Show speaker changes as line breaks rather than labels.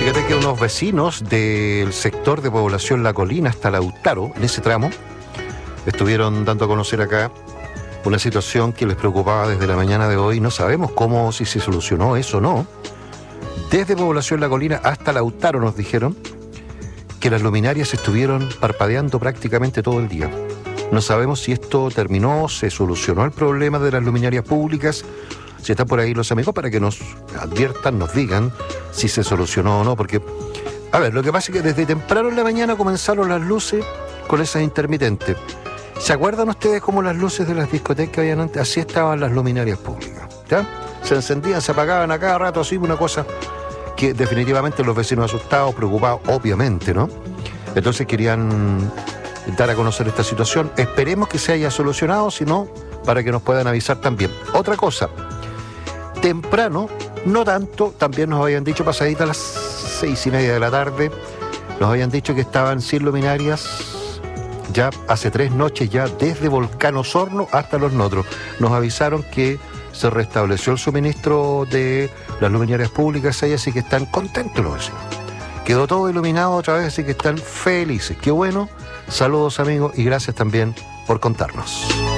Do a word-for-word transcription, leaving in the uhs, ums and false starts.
Fíjate que unos vecinos del sector de población La Colina hasta Lautaro, en ese tramo, estuvieron dando a conocer acá una situación que les preocupaba desde la mañana de hoy. No sabemos cómo, si se solucionó eso o no. Desde población La Colina hasta Lautaro nos dijeron que las luminarias estuvieron parpadeando prácticamente todo el día. No sabemos si esto terminó, se solucionó el problema de las luminarias públicas. Si están por ahí los amigos, para que nos adviertan, nos digan si se solucionó o no, porque, a ver, lo que pasa es que desde temprano en la mañana comenzaron las luces con esas intermitentes. ¿Se acuerdan ustedes cómo las luces de las discotecas habían antes? Así estaban las luminarias públicas, ¿ya? Se encendían, se apagaban a cada rato, así, una cosa que definitivamente los vecinos asustados, preocupados, obviamente, ¿no? Entonces querían dar a conocer esta situación. Esperemos que se haya solucionado, si no, para que nos puedan avisar también. Otra cosa, temprano, no tanto, también nos habían dicho, pasadita a las seis y media de la tarde, nos habían dicho que estaban sin luminarias ya hace tres noches, ya desde Volcán Osorno hasta Los Notros. Nos avisaron que se restableció el suministro de las luminarias públicas ahí, así que están contentos los vecinos. Quedó todo iluminado otra vez, así que están felices. Qué bueno. Saludos, amigos, y gracias también por contarnos.